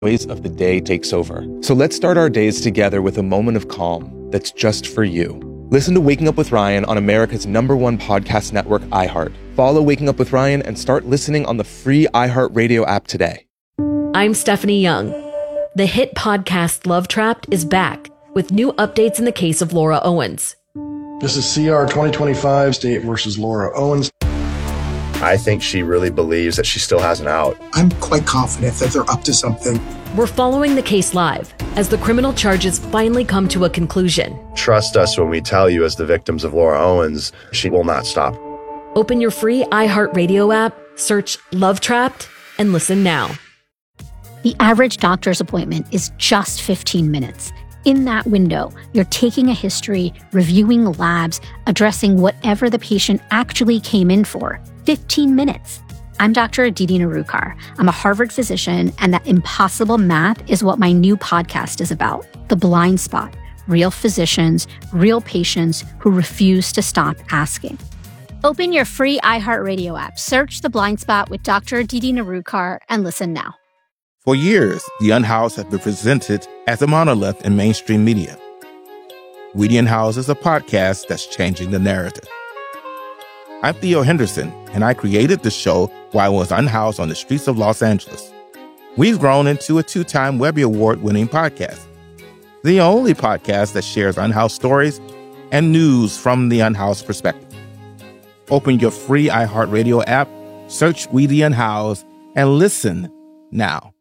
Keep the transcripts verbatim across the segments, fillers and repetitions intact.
noise of the day takes over. So let's start our days together with a moment of calm that's just for you. Listen to Waking Up with Ryan on America's number one podcast network, iHeart. Follow Waking Up with Ryan and start listening on the free iHeartRadio app today. I'm Stephanie Young. The hit podcast Love Trapped is back with new updates in the case of Laura Owens. This is C R twenty twenty-five, State versus Laura Owens. I think she really believes that she still has an out. I'm quite confident that they're up to something. We're following the case live as the criminal charges finally come to a conclusion. Trust us when we tell you, as the victims of Laura Owens, she will not stop. Open your free iHeartRadio app, search Love Trapped, and listen now. The average doctor's appointment is just fifteen minutes. In that window, you're taking a history, reviewing labs, addressing whatever the patient actually came in for. fifteen minutes. I'm Doctor Aditi Narukar. I'm a Harvard physician, and that impossible math is what my new podcast is about. The Blind Spot. Real physicians, real patients who refuse to stop asking. Open your free iHeartRadio app, search The Blind Spot with Doctor Aditi Narukar, and listen now. For years, The Unhoused has been presented as a monolith in mainstream media. We The Unhoused is a podcast that's changing the narrative. I'm Theo Henderson, and I created the show while I was unhoused on the streets of Los Angeles. We've grown into a two-time Webby Award-winning podcast, the only podcast that shares unhoused stories and news from the unhoused perspective. Open your free iHeartRadio app, search We The Unhoused, and listen now.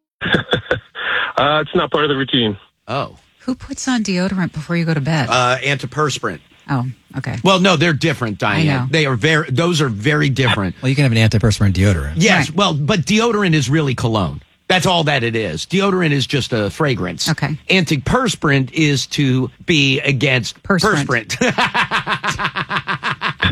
uh, it's not part of the routine. Oh. Who puts on deodorant before you go to bed? Uh, antiperspirant. Oh, okay. Well, no, they're different, Diane. I know. They are very, those are very different. Well, you can have an antiperspirant deodorant. Yes, Right. well, but deodorant is really cologne. That's all that it is. Deodorant is just a fragrance. Okay. Antiperspirant is to be against Perspirant. perspirant.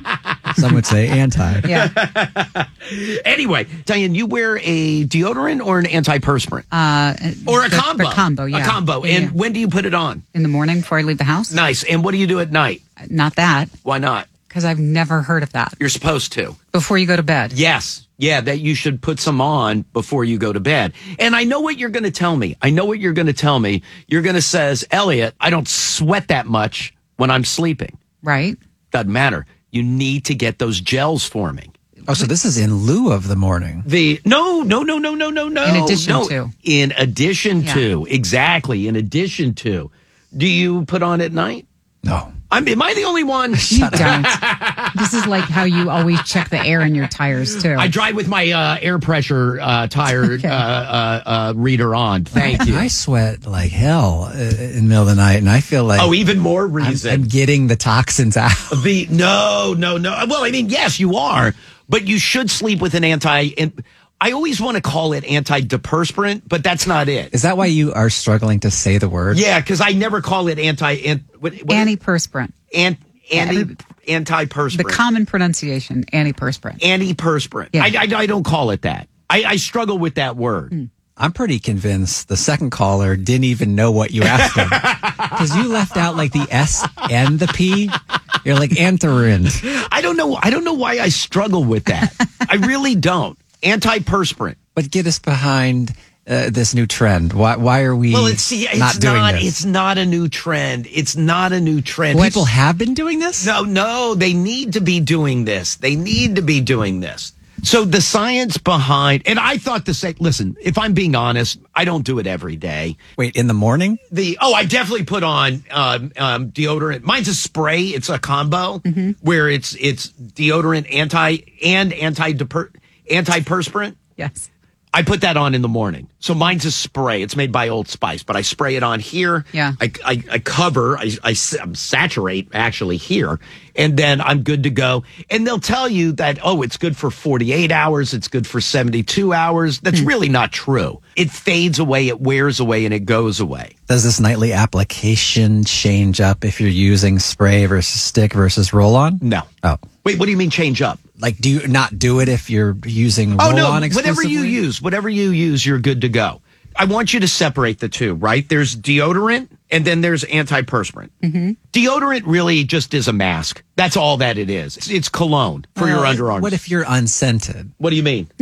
Some would say anti. Yeah. Anyway, Diane, you wear a deodorant or an antiperspirant? Uh, or a the- combo? the combo, yeah. A combo. Yeah, And yeah. when do you put it on? In the morning before I leave the house? Nice. And what do you do at night? Not that, Why not? because I've never heard of that. You're supposed to. Before you go to bed? Yes. Yeah, that you should put some on before you go to bed. And I know what you're going to tell me. I know what you're going to tell me. You're going to says, Elliot, I don't sweat that much when I'm sleeping. Right. Doesn't matter. You need to get those gels forming. Oh, so this is in lieu of the morning. The no, no, no, no, no, no, no. In addition no. to. In addition Yeah. to. Exactly. In addition to. Do you put on at night? No. I'm, am I the only one? You don't. This is like how you always check the air in your tires, too. I drive with my uh, air pressure uh, tire Okay. uh, uh, uh, reader on. Thank you. I sweat like hell uh, in the middle of the night, and I feel like Oh, even more I'm, reason. I'm getting the toxins out. The no, no, no. Well, I mean, yes, you are, but you should sleep with an anti. And I always want to call it antideperspirant, but that's not it. Is that why you are struggling to say the word? Yeah, because I never call it anti. An, what, what Antiperspirant. An, anti antiperspirant. The common pronunciation, antiperspirant. Antiperspirant. Yeah. I, I, I don't call it that. I, I struggle with that word. Hmm. I'm pretty convinced the second caller didn't even know what you asked him. Because you left out like the S and the P. You're like anthorine. I don't know. I don't know why I struggle with that. I really don't. Antiperspirant. But get us behind uh, this new trend. Why Why are we Well, it's see, it's not not. doing this? It's not a new trend. It's not a new trend. People have been doing this? No, no, they need to be doing this. They need to be doing this. So the science behind, and I thought the same, listen, if I'm being honest, I don't do it every day. Wait, in the morning? The, oh, I definitely put on, um, um, deodorant. Mine's a spray. It's a combo where it's, it's deodorant, anti, and anti, antiperspirant. Yes. I put that on in the morning. So mine's a spray. It's made by Old Spice, but I spray it on here. Yeah. I, I, I cover, I, I saturate actually here, and then I'm good to go. And they'll tell you that, oh, it's good for forty-eight hours. It's good for seventy-two hours. That's really not true. It fades away, it wears away, and it goes away. Does this nightly application change up if you're using spray versus stick versus roll-on? No. Oh. Wait, what do you mean change up? Like, do you not do it if you're using Oh, roll-on no, whatever you exclusively? use, whatever you use, you're good to go. I want you to separate the two, right? There's deodorant and then there's antiperspirant. Mm-hmm. Deodorant really just is a mask. That's all that it is. It's, it's cologne for Well, your underarms. What if you're unscented? What do you mean? Yeah.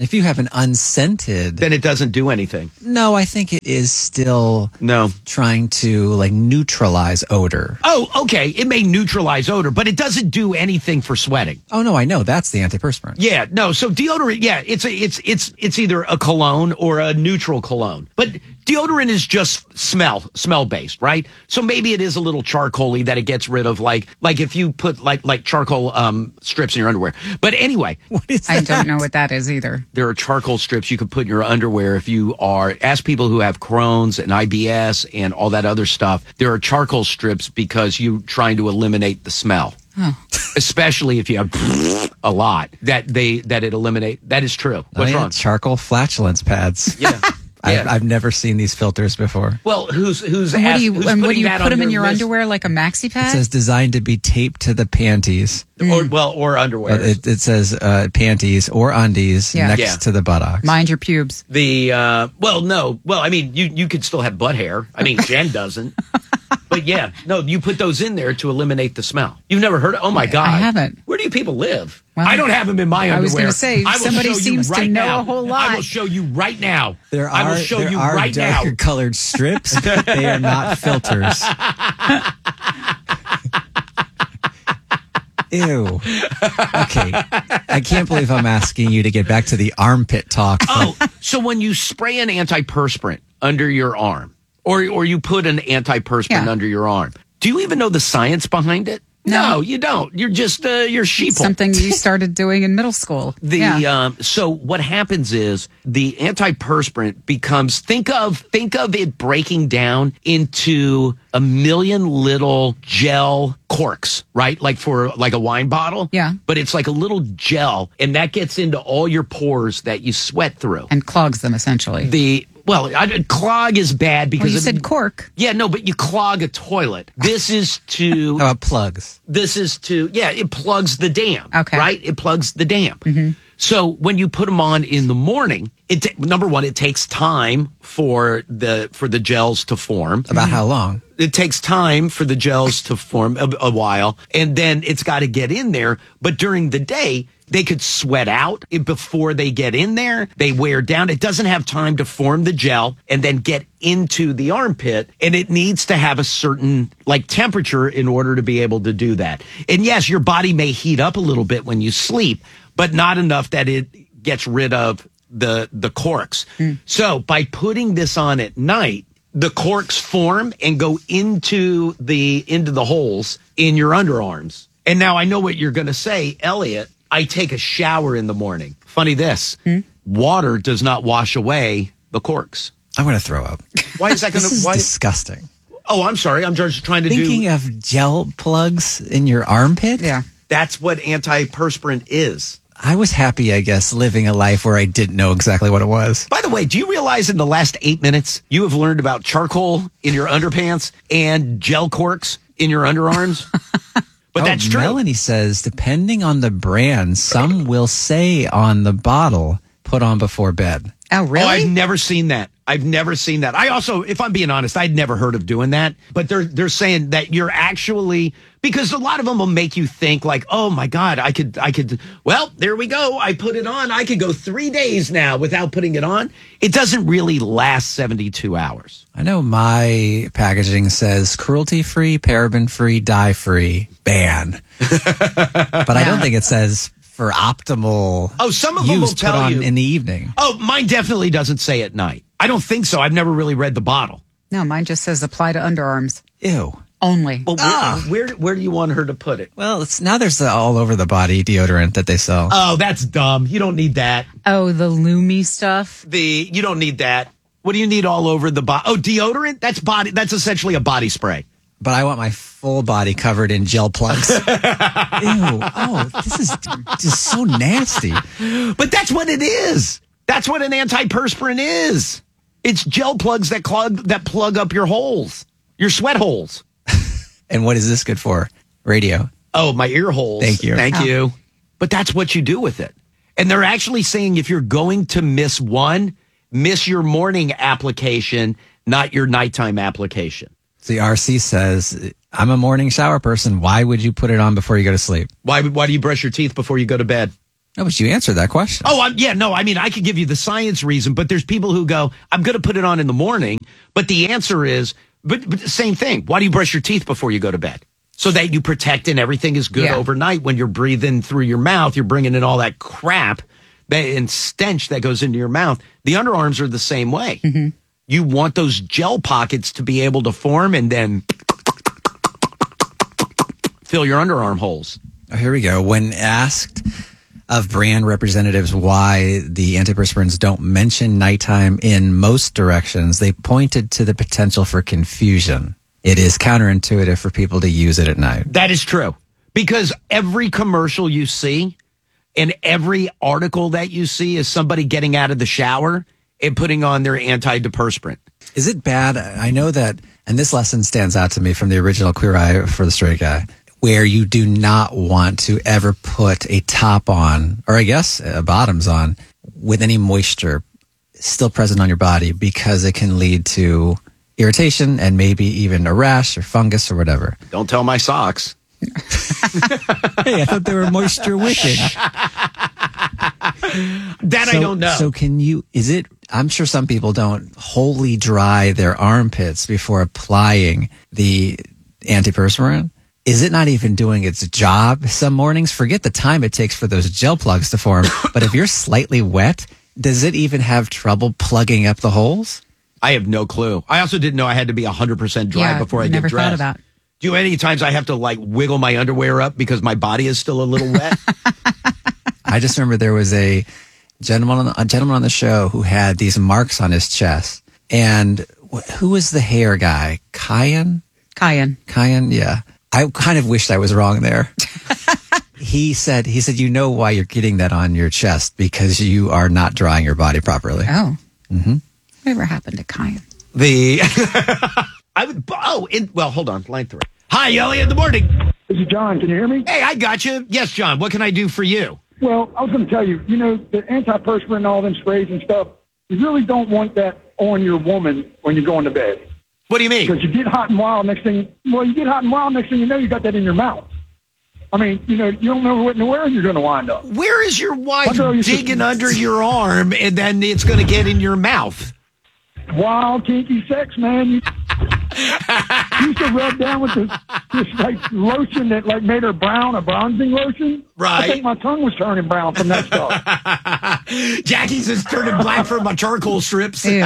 If you have an unscented, then it doesn't do anything. No, I think it is still no trying to like neutralize odor. Oh, okay. It may neutralize odor, but it doesn't do anything for sweating. Oh no, I know that's the antiperspirant. Yeah, no. So deodorant, yeah, it's a, it's it's it's either a cologne or a neutral cologne, but deodorant is just smell smell based, right? So maybe it is a little charcoaly that it gets rid of, like like if you put like like charcoal um, strips in your underwear. But anyway, what is I that? don't know what that is either. There are charcoal strips you can put in your underwear if you are, ask people who have Crohn's and I B S and all that other stuff. There are charcoal strips because you're trying to eliminate the smell. Oh. Especially if you have a lot, that they that it eliminate. That is true. What's oh, yeah, wrong? Charcoal flatulence pads. Yeah. I've, I've never seen these filters before. Well, who's who's And what asked, do you who's and what do putting you that put on them in your list? underwear like a maxi It pad? says designed to be taped to the panties. Or well, or underwear. But it, it says uh, panties or undies Yeah. next Yeah. to the buttocks. Mind your pubes. The uh, well, no, well, I mean, you you could still have butt hair. I mean, Jen doesn't. But yeah, no, you put those in there to eliminate the smell. You've never heard of? Oh my God. I haven't. Where do you people live? Well, I don't have them in my underwear. I was gonna say, I will somebody show you seems to right know now. a whole I lot. will show you right now. There are, I will show there you are right now. darker colored strips. They are not filters. Ew. Okay. I can't believe I'm asking you to get back to the armpit talk. Oh, so when you spray an antiperspirant under your arm, or or you put an antiperspirant Yeah. under your arm, do you even know the science behind it? No. you don't. You're just uh, you're sheeple. Something you started doing in middle school. The yeah. um, so what happens is the antiperspirant becomes think of think of it breaking down into a million little gel corks, right? Like for like a wine bottle. Yeah. But it's like a little gel, and that gets into all your pores that you sweat through. and clogs them essentially. The well, I, clog is bad because well, you it- said cork. yeah, no, but you clog a toilet. This is to How about plugs? this is to yeah, it plugs the dam. Okay. Right? It plugs the dam. Mm-hmm. So when you put them on in the morning, it ta- number one, it takes time for the for the gels to form. About how long? It takes time for the gels to form a, a while, and then it's got to get in there. But during the day, they could sweat out before they get in there. They wear down. It doesn't have time to form the gel and then get into the armpit. And it needs to have a certain like temperature in order to be able to do that. And yes, your body may heat up a little bit when you sleep, but not enough that it gets rid of the, the corks. Mm. So by putting this on at night, the corks form and go into the, into the holes in your underarms. And now I know what you're going to say, Elliot. I take a shower in the morning. Funny this, Hmm? water does not wash away the corks. I'm going to throw up. Why is that going This is to? disgusting. Oh, I'm sorry. I'm just trying to Thinking do. of gel plugs in your armpit? Yeah. That's what antiperspirant is. I was happy, I guess, living a life where I didn't know exactly what it was. By the way, do you realize in the last eight minutes you have learned about charcoal in your underpants and gel corks in your underarms? But Oh, that's true. Melanie says, depending on the brand, some will say on the bottle, put on before bed. Oh, really? Oh, I've never seen that. I've never seen that. I also, if I'm being honest, I'd never heard of doing that. But they're they're saying that you're actually, because a lot of them will make you think like, oh my God, I could I could. Well, there we go. I put it on. I could go three days now without putting it on. It doesn't really last seventy-two hours. I know my packaging says cruelty-free, paraben-free, dye-free, ban. But I don't think it says for optimal Oh, some of them will use put tell on you in the evening. Oh, mine definitely doesn't say at night. I don't think so. I've never really read the bottle. No, mine just says apply to underarms Ew. only. Well, where, where where do you want her to put it? Well, it's now there's the all over the body deodorant that they sell. Oh, that's dumb. You don't need that. Oh, the Lumi stuff. The you don't need that. What do you need all over the body? Oh, deodorant? That's body. That's essentially a body spray. But I want my full body covered in gel plugs. Ew. Oh, this is just so nasty. But that's what it is. That's what an antiperspirant is. It's gel plugs that clog that plug up your holes, your sweat holes. And what is this good for? Radio. Oh, my ear holes. Thank you. Thank Oh. you. But that's what you do with it. And they're actually saying if you're going to miss one, miss your morning application, not your nighttime application. The R C says, I'm a morning shower person. Why would you put it on before you go to sleep? Why why do you brush your teeth before you go to bed? No, but you answered that question. Oh, I'm, yeah, no, I mean, I could give you the science reason, but there's people who go, I'm going to put it on in the morning. But the answer is, but, but the same thing. Why do you brush your teeth before you go to bed? So that you protect and everything is good Yeah. overnight. When you're breathing through your mouth, you're bringing in all that crap that, and stench that goes into your mouth. The underarms are the same way. Mm-hmm. You want those gel pockets to be able to form and then fill your underarm holes. Oh, here we go. When asked of brand representatives why the antiperspirants don't mention nighttime in most directions, they pointed to the potential for confusion. It is counterintuitive for people to use it at night. That is true. Because every commercial you see and every article that you see is somebody getting out of the shower and putting on their antidepressant. Is it bad? I know that, and this lesson stands out to me from the original Queer Eye for the Straight Guy, where you do not want to ever put a top on, or I guess uh, bottoms on, with any moisture still present on your body, because it can lead to irritation and maybe even a rash or fungus or whatever. Don't tell my socks. Hey, I thought they were moisture wicking. That so, I don't know. So can you, is it, I'm sure some people don't wholly dry their armpits before applying the antiperspirant. Is it not even doing its job some mornings? Forget the time it takes for those gel plugs to form. But if you're slightly wet, does it even have trouble plugging up the holes? I have no clue. I also didn't know I had to be one hundred percent dry Yeah, before I never get dressed. thought about. Do you know any times I have to like wiggle my underwear up because my body is still a little wet? I just remember there was a gentleman, on, a gentleman on the show who had these marks on his chest. And wh- who was the hair guy? Kyan? Kyan. Kyan, yeah. I kind of wished I was wrong there. He said, he said, you know why you're getting that on your chest, because you are not drying your body properly. Oh. Mm-hmm. Whatever happened to Kyan? The I would oh it, well hold on line three. Hi Elliot, in the morning. This is John. Can you hear me? Hey, I got you. Yes, John. What can I do for you? Well, I was going to tell you. You know, the antiperspirant and all them sprays and stuff. You really don't want that on your woman when you're going to bed. What do you mean? Because you get hot and wild. Next thing, well, you get hot and wild. Next thing you know, you got that in your mouth. I mean, you know, you don't know what where you're going to wind up. Where is your wife digging to, under your arm and then it's going to get in your mouth? Wild, kinky sex, man. You used to rub down with this, this like lotion that like made her brown, a bronzing lotion. Right. I think my tongue was turning brown from that stuff. Jackie's is turning black from my charcoal strips. Ew.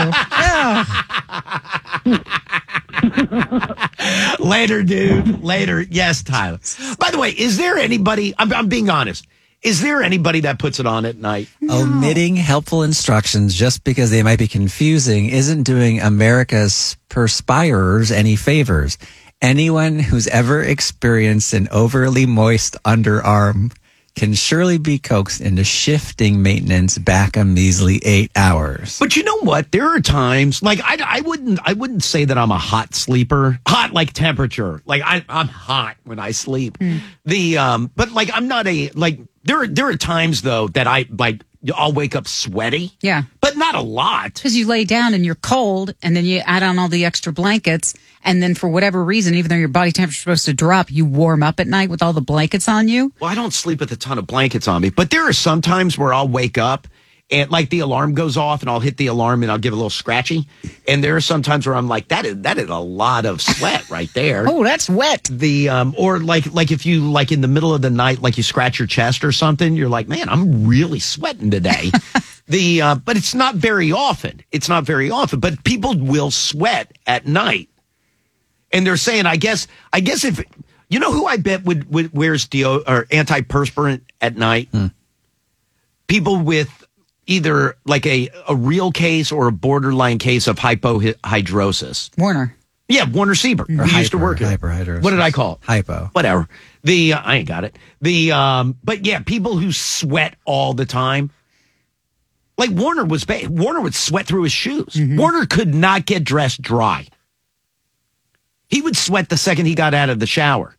Later, dude. Later. Yes, Tyler. By the way, is there anybody, I'm, I'm being honest, is there anybody that puts it on at night? No. Omitting helpful instructions just because they might be confusing isn't doing America's perspirers any favors. Anyone who's ever experienced an overly moist underarm can surely be coaxed into shifting maintenance back a measly eight hours. But you know what? There are times, like I, I wouldn't, I wouldn't say that I'm a hot sleeper. Hot like temperature. Like I, I'm hot when I sleep. Mm. The, um, but like I'm not a like. There are there are times though that I like. I'll wake up sweaty. Yeah. But not a lot. Because you lay down and you're cold, and then you add on all the extra blankets, and then for whatever reason, even though your body temperature's supposed to drop, you warm up at night with all the blankets on you. Well, I don't sleep with a ton of blankets on me, but there are some times where I'll wake up and like the alarm goes off and I'll hit the alarm and I'll give a little scratchy. And there are some times where I'm like, that is that is a lot of sweat right there. Oh, that's wet. The um or like like if you like in the middle of the night, like you scratch your chest or something, you're like, man, I'm really sweating today. the uh, but it's not very often. It's not very often. But people will sweat at night. And they're saying, I guess I guess if you know who I bet would, would wears deo or antiperspirant at night? Hmm. People with either like a, a real case or a borderline case of hypohidrosis. Warner. Yeah, Warner Siebert. Or He hyper, used to work here. hyperhidrosis. What did I call it? Hypo. Whatever. The uh, I ain't got it. The um, but yeah, people who sweat all the time. Like Warner was bad. Warner would sweat through his shoes. Mm-hmm. Warner could not get dressed dry. He would sweat the second he got out of the shower.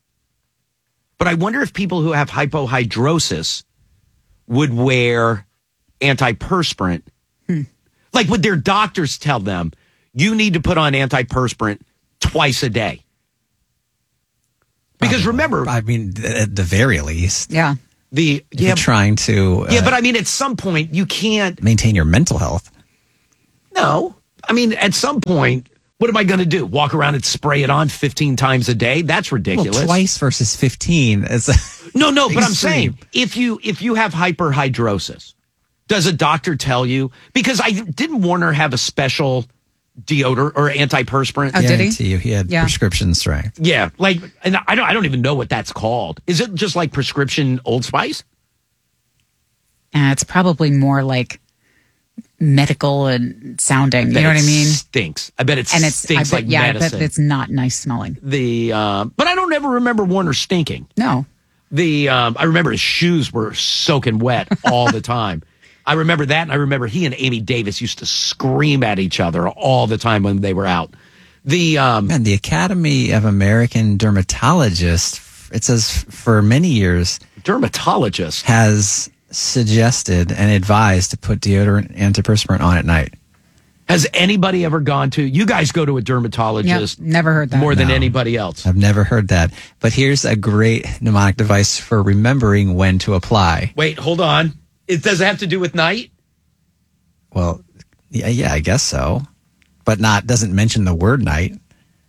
But I wonder if people who have hypohidrosis would wear antiperspirant. Hmm. Like would their doctors tell them, you need to put on antiperspirant twice a day? Because Probably. remember, I mean, at the very least. Yeah. The If yeah, you're trying to uh, yeah, but I mean, at some point you can't. maintain your mental health. No, I mean, at some point, what am I going to do? Walk around and spray it on fifteen times a day? That's ridiculous. Well, twice versus fifteen is no, no. But I'm extreme. saying if you if you have hyperhidrosis, does a doctor tell you? Because I didn't Warner have a special deodorant or antiperspirant. Oh, did he? To you, he had Yeah. prescription strength. Yeah, like, and I don't I don't even know what that's called. Is it just like prescription Old Spice? Uh, it's probably more like medical and sounding. You know what I mean? Stinks. I bet it And it's stinks I bet, like yeah, medicine. I bet it's not nice smelling. The uh, but I don't ever remember Warner stinking. No. The um, I remember his shoes were soaking wet all the time. I remember that, and I remember he and Amy Davis used to scream at each other all the time when they were out. The um, And the Academy of American Dermatologists, it says for many years, dermatologist has suggested and advised to put deodorant antiperspirant on at night. Has anybody ever gone to? You guys go to a dermatologist? Yep, never heard that. More than No. anybody else. I've never heard that. But here's a great mnemonic device for remembering when to apply. Wait, hold on. It does it have to do with night? Well, yeah, yeah, I guess so. But not doesn't mention the word night.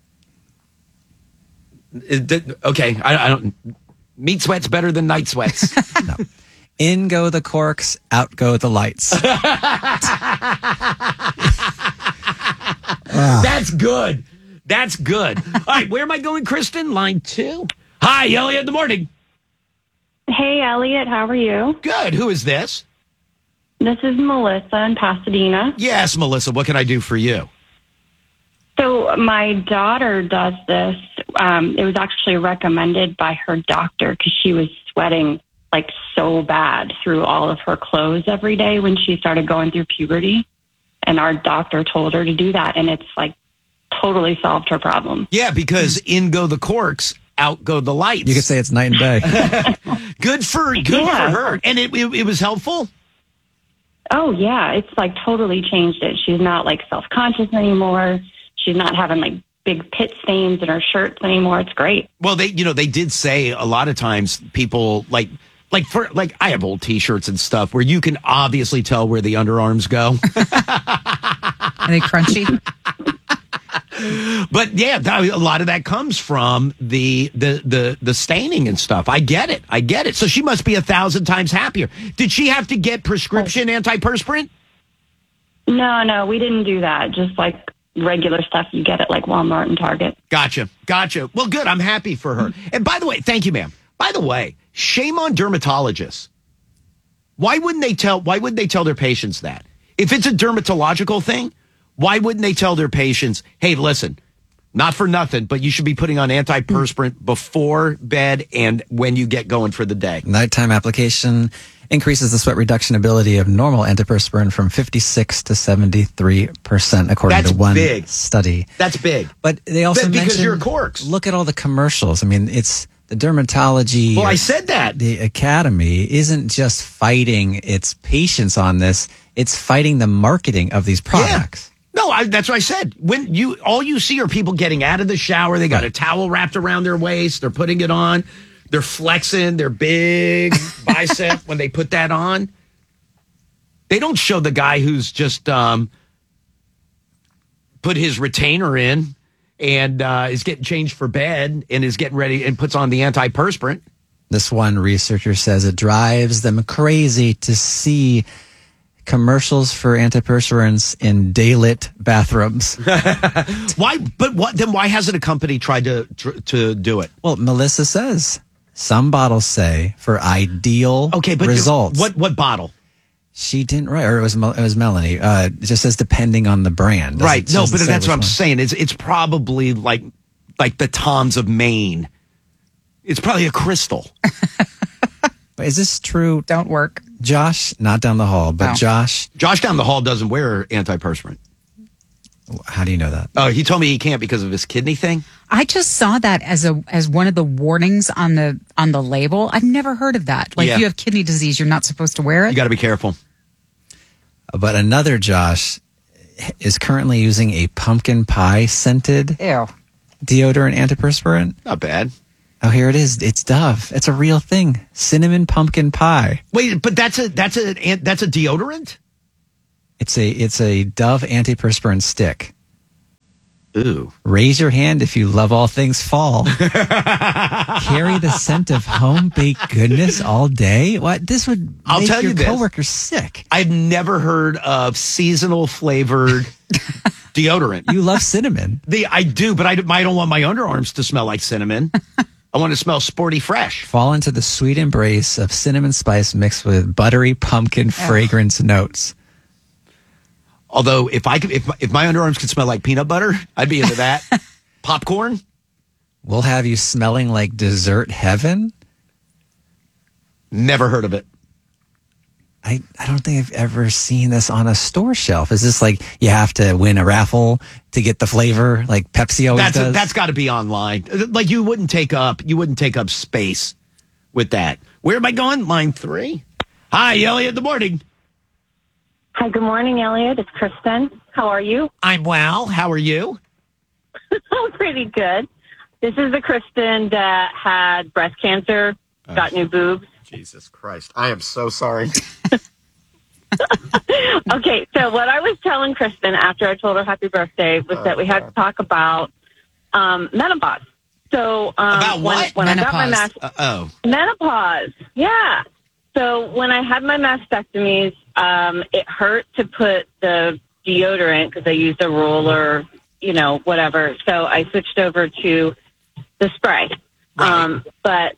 It did- okay, I, I don't. Meat sweats better than night sweats. No. In go the corks, out go the lights. That's good. That's good. All right, where am I going, Kristen? Line two. Hi, Elliot. In the morning. Hey, Elliot. How are you? Good. Who is this? This is Melissa in Pasadena. Yes, Melissa. What can I do for you? So my daughter does this. Um, it was actually recommended by her doctor because she was sweating like so bad through all of her clothes every day when she started going through puberty. And our doctor told her to do that. And it's like totally solved her problem. Yeah, because in go the corks, out go the lights. You could say it's night and day. Good for good Yeah. for her. And it, it it was helpful. Oh, yeah. It's like totally changed it. She's not like self-conscious anymore. She's not having like big pit stains in her shirts anymore. It's great. Well, they you know they did say a lot of times people like like for like I have old T-shirts and stuff where you can obviously tell where the underarms go. Are they crunchy? But yeah, that, a lot of that comes from the, the the the staining and stuff. I get it. I get it. So she must be a thousand times happier. Did she have to get prescription antiperspirant? No, no, we didn't do that. Just like regular stuff you get at like Walmart and Target. Gotcha. Gotcha. Well, good. I'm happy for her. And by the way, thank you, ma'am. By the way, shame on dermatologists. Why wouldn't they tell why wouldn't they tell their patients that? If it's a dermatological thing, why wouldn't they tell their patients, hey, listen, not for nothing, but you should be putting on antiperspirant before bed and when you get going for the day? Nighttime application increases the sweat reduction ability of normal antiperspirant from fifty-six to seventy-three percent, according That's to one big. study. That's big. But they also But because mentioned, you're corks. look at all the commercials. I mean, it's the dermatology. Well, I said that. The academy isn't just fighting its patients on this; it's fighting the marketing of these products. No, I, that's what I said. When you all you see are people getting out of the shower, they got a towel wrapped around their waist, they're putting it on, they're flexing their big bicep when they put that on. They don't show the guy who's just um, put his retainer in and uh, is getting changed for bed and is getting ready and puts on the antiperspirant. This one researcher says it drives them crazy to see commercials for antiperspirants in daylit bathrooms. Why? But what? Then why hasn't a company tried to tr- to do it? Well, Melissa says some bottles say for ideal Okay, but results. what what bottle? She didn't write, or it was Mel- it was Melanie. Uh, it just says depending on the brand. Doesn't- Right. No, doesn't but say that's which what I'm one. saying. It's it's probably like like the Toms of Maine. It's probably a crystal. But is this true? Don't work. Josh, not down the hall, but No. Josh, Josh down the hall doesn't wear antiperspirant. how do you know that? Oh, he told me he can't because of his kidney thing. I just saw that as a as one of the warnings on the on the label. I've never heard of that. Like Yeah. if you have kidney disease, you're not supposed to wear it. You got to be careful. But another Josh is currently using a pumpkin pie scented Ew. deodorant antiperspirant. Not bad. Oh, here it is. It's Dove. It's a real thing. Cinnamon pumpkin pie. Wait, but that's a that's a that's a deodorant? It's a it's a Dove antiperspirant stick. Ooh. Raise your hand if you love all things fall. Carry the scent of home baked goodness all day. What? This would I'll make tell your you this. coworkers sick. I've never heard of seasonal flavored deodorant. You love cinnamon. The I do, but I, I don't want my underarms to smell like cinnamon. I want to smell sporty fresh. Fall into the sweet embrace of cinnamon spice mixed with buttery pumpkin fragrance notes. Although, if I could, if if my underarms could smell like peanut butter, I'd be into that. Popcorn. We'll have you smelling like dessert heaven. Never heard of it. I, I don't think I've ever seen this on a store shelf. Is this like you have to win a raffle to get the flavor, like Pepsi always That's does? a, that's got to be online. Like you wouldn't take up you wouldn't take up space with that. Where am I going? Line three. Hi, Elliot. Good morning. Hi, good morning, Elliot. It's Kristen. How are you? I'm well. How are you? I'm pretty good. This is the Kristen that had breast cancer, got new boobs. Jesus Christ. I am so sorry. Okay, so what I was telling Kristen after I told her happy birthday was that we had to talk about um, menopause. So um, About what? when, when I got my Menopause. mas- Uh, oh. menopause, yeah. So when I had my mastectomies, um, it hurt to put the deodorant because I used a roller, you know, whatever. So I switched over to the spray. Right. Um, but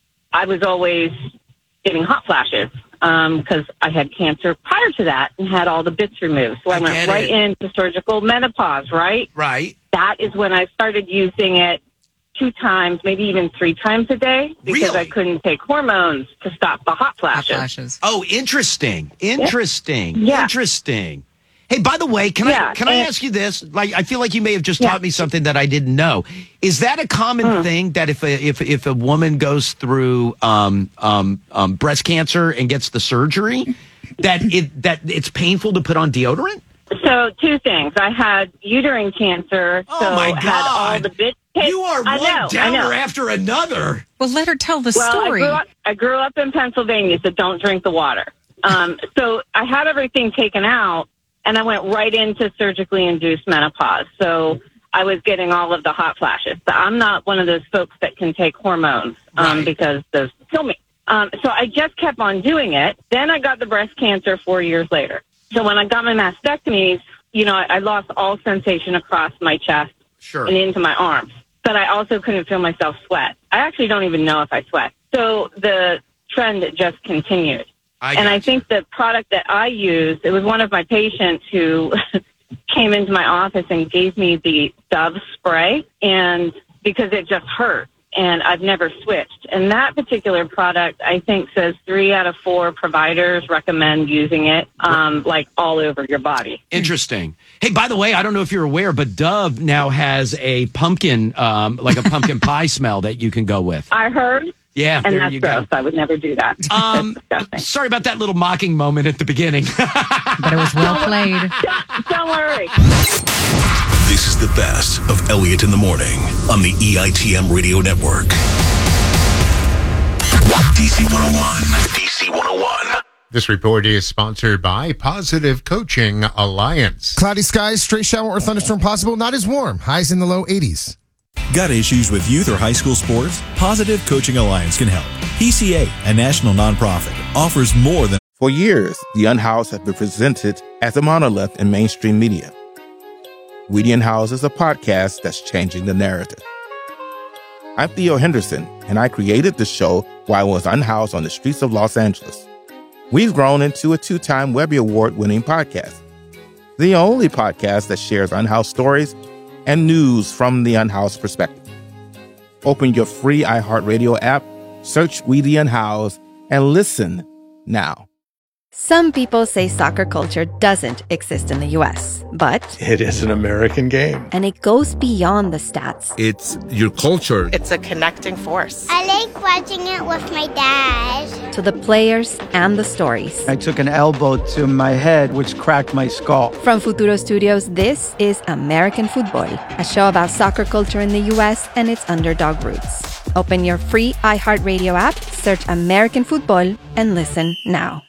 I was always getting hot flashes because um, I had cancer prior to that and had all the bits removed. So I, I went get right it. into surgical menopause, right? Right. That is when I started using it two times, maybe even three times a day because Really? I couldn't take hormones to stop the hot Hot flashes. flashes. Oh, interesting. Interesting. Yeah. Interesting. Hey, by the way, can Yeah, I can I and- ask you this? Like, I feel like you may have just Yeah. taught me something that I didn't know. Is that a common Mm. thing that if a, if if a woman goes through um, um, um, breast cancer and gets the surgery, that it that it's painful to put on deodorant? So two things. I had uterine cancer, Oh, so my I had all God. the bits. You are I one know, I downer know. after another. Well, let her tell the Well, story. I grew, up, I grew up in Pennsylvania, so don't drink the water. Um, so I had everything taken out, and I went right into surgically induced menopause. So I was getting all of the hot flashes. So I'm not one of those folks that can take hormones um, Right. because those kill me. Um, so I just kept on doing it. Then I got the breast cancer four years later. So when I got my mastectomies, you know, I, I lost all sensation across my chest Sure. and into my arms. But I also couldn't feel myself sweat. I actually don't even know if I sweat. So the trend just continued. I and I gotcha. think the product that I used, it was one of my patients who came into my office and gave me the Dove spray, and because it just hurt. And I've never switched. And that particular product, I think, says three out of four providers recommend using it, um, like all over your body. Interesting. Hey, by the way, I don't know if you're aware, but Dove now has a pumpkin, um, like a pumpkin pie smell that you can go with. I heard, Yeah, and there that's you gross. go. I would never do that. Um, That's disgusting. sorry about that little mocking moment at the beginning. But it was well played. Don't, don't worry. This is the best of Elliot in the Morning on the E I T M Radio Network. D C one oh one. D C one oh one. This report is sponsored by Positive Coaching Alliance. Cloudy skies, stray shower or thunderstorm possible, not as warm. Highs in the low eighties. Got issues with youth or high school sports? Positive Coaching Alliance can help. P C A, a national nonprofit, offers more than... For years, the Unhoused has been presented as a monolith in mainstream media. Weedy and House is a podcast that's changing the narrative. I'm Theo Henderson, and I created the show while I was unhoused on the streets of Los Angeles. We've grown into a two-time Webby Award-winning podcast, the only podcast that shares unhoused stories and news from the unhoused perspective. Open your free iHeartRadio app, search Weedy and House, and listen now. Some people say soccer culture doesn't exist in the U S, but it is an American game. And it goes beyond the stats. It's your culture. It's a connecting force. I like watching it with my dad. To the players and the stories. I took an elbow to my head, which cracked my skull. From Futuro Studios, this is American Football, a show about soccer culture in the U S and its underdog roots. Open your free iHeartRadio app, search American Football, and listen now.